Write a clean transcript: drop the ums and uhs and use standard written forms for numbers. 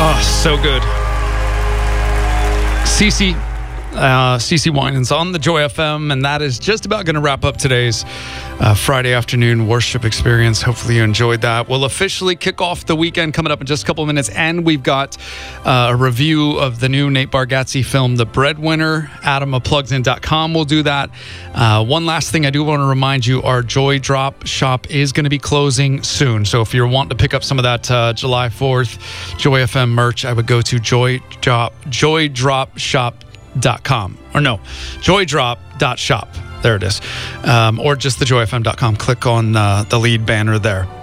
Oh, so good. CeCe Winans on the Joy FM, and that is just about going to wrap up today's Friday afternoon worship experience. Hopefully you enjoyed that. We'll officially kick off the weekend coming up in just a couple of minutes, and we've got a review of the new Nate Bargatze film, The Breadwinner. Adam of PlugsIn.com will do that. One last thing I do want to remind you, our Joy Drop shop is going to be closing soon. So if you're wanting to pick up some of that July 4th Joy FM merch, I would go to joydropshop.com, or no, joydrop.shop. There it is. Or just thejoyfm.com. Click on the lead banner there.